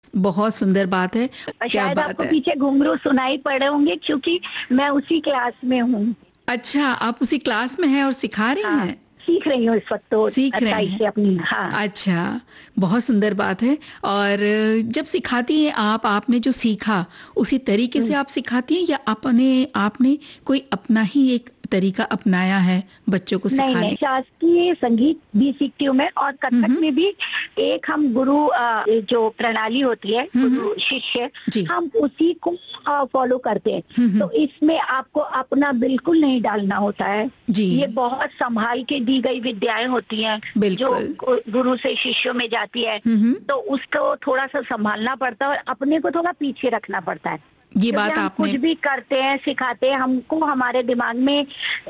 बहुत सुंदर बात है। क्या शायद बात आपको है। पीछे घुंघरू सुनाई पड़ रहे होंगे क्योंकि मैं उसी क्लास में हूँ। अच्छा, आप उसी क्लास में हैं और सिखा रही हाँ, हैं? सीख रही हूँ इस वक्त तो सीख रहे 28 हैं। से अपनी। हाँ। अच्छा, बहुत सुंदर बात है। और जब सिखाती हैं आप, आपने जो सीखा, उसी तरीके से हम्म। आप सिखाती हैं या अपने आपने कोई अपना ही एक तरीका अपनाया है बच्चों को नहीं नहीं, सिखाने? शास्त्रीय संगीत भी सीखती हूँ मैं, और हुँ, कथक हुँ। में भी एक हम गुरु जो प्रणाली होती है, हुँ, हुँ। गुरु शिष्य, जी। हम उसी को फॉलो करते हैं। हुँ, हुँ। तो इसमें आपको अपना बिल्कुल नहीं डालना होता है। जी, ये बहुत संभाल के दी गई विद्याएं होती हैं जो बिल्कुल। गुरु से शिष्यों में जाती है। हुँ, हुँ। तो उसको थोड़ा सा संभालना पड़ता है और अपने को थोड़ा पीछे रखना पड़ता है, ये क्योंकि बात हम कुछ आपने भी करते हैं, सिखाते हैं, हमको हमारे दिमाग में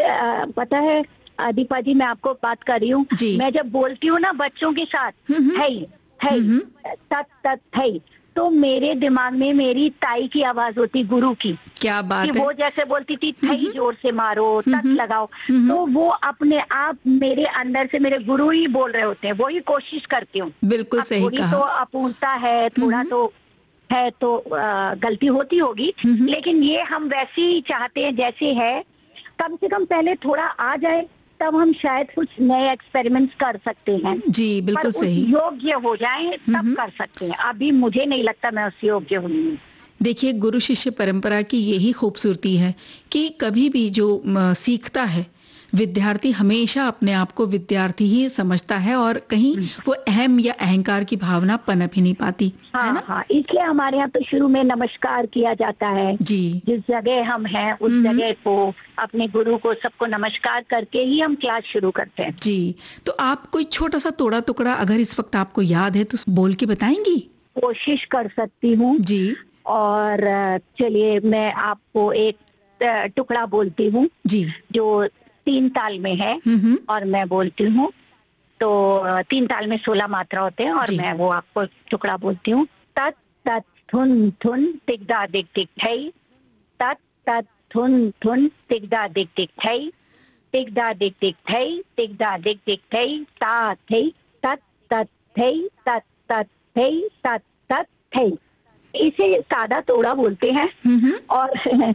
पता है दीपा जी, मैं आपको बात कर रही हूँ। जी। मैं जब बोलती हूँ ना बच्चों के साथ, हुँ, हुँ। है है हुँ, हुँ। तत तत है, तो मेरे दिमाग में मेरी ताई की आवाज होती, गुरु की, क्या कि बात है। वो जैसे बोलती थी हुँ, थई हुँ। जोर से मारो, हुँ, तत हुँ। लगाओ। हुँ, हुँ। तो वो अपने आप मेरे अंदर से मेरे गुरु ही बोल रहे होते हैं, वो ही कोशिश करती हूँ। बिल्कुल अब सही थोड़ी तो कहा। अपूर्णता है, हुँ, थोड़ा हुँ। तो है, तो गलती होती होगी, हुँ, हुँ। लेकिन ये हम वैसे ही चाहते हैं जैसे है। कम से कम पहले थोड़ा आ जाए, तब हम शायद कुछ नए एक्सपेरिमेंट्स कर सकते हैं, जी, पर बिल्कुल उस सही। योग्य हो जाए हुँ, तब हुँ। कर सकते हैं। अभी मुझे नहीं लगता मैं उस योग्य हूँ। देखिए, गुरु शिष्य परंपरा की यही खूबसूरती है कि कभी भी जो सीखता है विद्यार्थी, हमेशा अपने आप को विद्यार्थी ही समझता है और कहीं वो अहम या अहंकार की भावना पनप ही नहीं पाती, है हाँ ना? हाँ, इसलिए हमारे यहाँ तो शुरू में नमस्कार किया जाता है। जी। जिस जगह हम हैं उस हुँ, हुँ। जगह को, अपने गुरु को, सबको नमस्कार करके ही हम क्लास शुरू करते हैं। जी, तो आप कोई छोटा-सा तोड़ा-टुकड़ा अगर इस वक़्त आपको याद है तो बोल के बताएँगी? कोशिश कर सकती हूँ। जी। और चलिए मैं आपको एक टुकड़ा बोलती हूँ जी। जो 3 ताल में है, हुँ, हुँ। और मैं बोलती हूँ। तो 3 ताल में 16 मात्रा होते हैं, और जी। मैं वो आपको टुकड़ा बोलती हूँ। तत तत थुन थुन तिगदा दिग दिग थई, तत तत थुन थुन तिगदा दिग दिग थई, तिगदा दिग दिग थई, तिगदा दिग दिग थई, ता थई, तत तत थई, तत तत थई, तत तत थई। इसे सादा तोड़ा बोलते हैं। हुँ, हुँ। और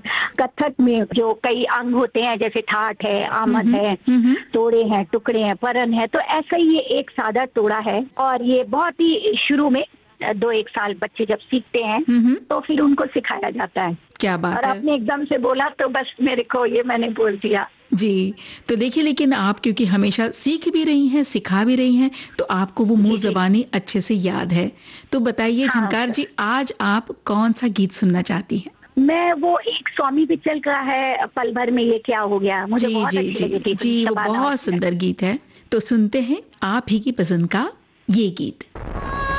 कथक में जो कई अंग होते हैं, जैसे ठाठ है, हुँ, आमद हुँ। है, हुँ, हुँ। तोड़े हैं, टुकड़े हैं, परन है, तो ऐसा ही ये एक सादा तोड़ा है। और ये बहुत ही शुरू में 2-1 साल बच्चे जब सीखते हैं हुँ, हुँ। तो फिर उनको सिखाया जाता है। क्या और बात है। आपने एकदम से बोला तो बस मेरे को ये मैंने बोल दिया। जी, तो देखिए, लेकिन आप क्योंकि हमेशा सीख भी रही हैं, सिखा भी रही हैं, तो आपको वो मुँह जी जी। ज़बानी अच्छे से याद है। तो बताइए हाँ झंकार सर। जी, आज आप कौन-सा गीत सुनना चाहती हैं? मैं वो एक स्वामी पिक्चर का है, पल भर में ये क्या हो गया, मुझे जी, बहुत जी, अच्छी जी। लगी थी जी, वो शबाना बहुत उसमें। सुंदर गीत है। तो सुनते हैं आप ही की पसंद का ये गीत।